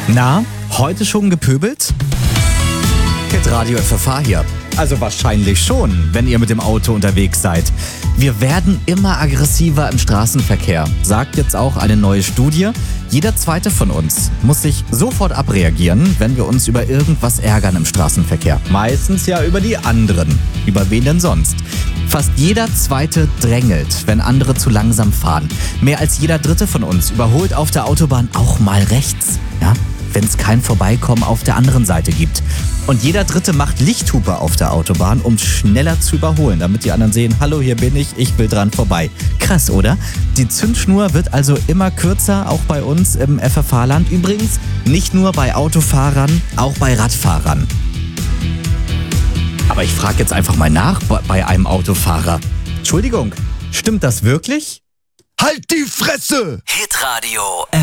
Na, heute schon gepöbelt? Hitradio FFH hier. Also wahrscheinlich schon, wenn ihr mit dem Auto unterwegs seid. Wir werden immer aggressiver im Straßenverkehr, sagt jetzt auch eine neue Studie. Jeder zweite von uns muss sich sofort abreagieren, wenn wir uns über irgendwas ärgern im Straßenverkehr. Meistens ja über die anderen. Über wen denn sonst? Fast jeder zweite drängelt, wenn andere zu langsam fahren. Mehr als jeder dritte von uns überholt auf der Autobahn auch mal rechts. Ja? Wenn es kein Vorbeikommen auf der anderen Seite gibt. Und jeder Dritte macht Lichthupe auf der Autobahn, um schneller zu überholen, damit die anderen sehen, hallo, hier bin ich will dran vorbei. Krass, oder? Die Zündschnur wird also immer kürzer, auch bei uns im FFH-Land. Übrigens nicht nur bei Autofahrern, auch bei Radfahrern. Aber ich frage jetzt einfach mal nach bei einem Autofahrer. Entschuldigung, stimmt das wirklich? Halt die Fresse! Hitradio